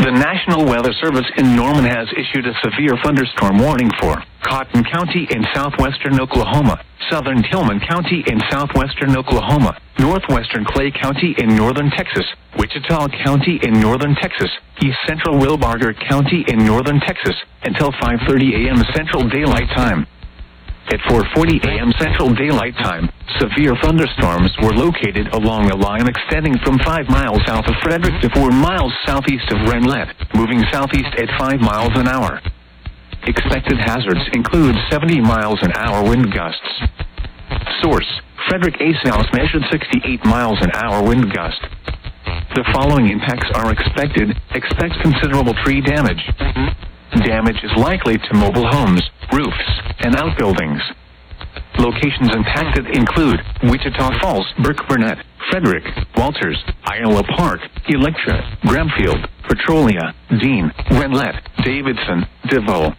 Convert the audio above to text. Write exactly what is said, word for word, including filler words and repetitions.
The National Weather Service in Norman has issued a severe thunderstorm warning for Cotton County in southwestern Oklahoma, southern Tillman County in southwestern Oklahoma, northwestern Clay County in northern Texas, Wichita County in northern Texas, east central Wilbarger County in northern Texas, until five thirty a m Central Daylight Time. At four forty a m Central Daylight Time, severe thunderstorms were located along a line extending from five miles south of Frederick to four miles southeast of Renlet, moving southeast at five miles an hour. Expected hazards include seventy miles an hour wind gusts. Source: Frederick A. South measured sixty-eight miles an hour wind gust. The following impacts are expected. Expect considerable tree damage. Damage is likely to mobile homes, roofs, and outbuildings. Locations impacted include Wichita Falls, Burke Burnett, Frederick, Walters, Iowa Park, Electra, Gramfield, Petrolia, Dean, Renlet, Davidson, DeVoe,